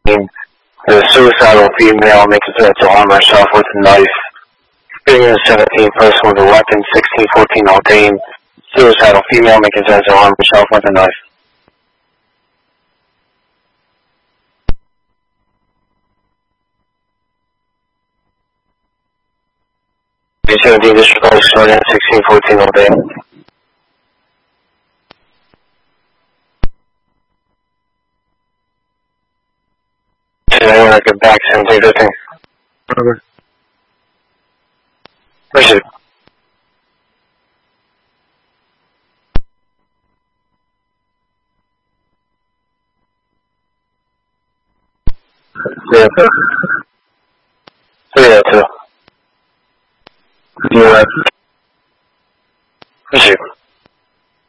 The suicidal female makes a threat to arm herself with a knife. Figure 17, person with a weapon, 1614 Aldane. Suicidal female making a threat to arm herself with a knife. 17 disregard starting 1614 Aldane. Today when I get back, 1715. Okay. Proceed. Yeah. 302. Yeah.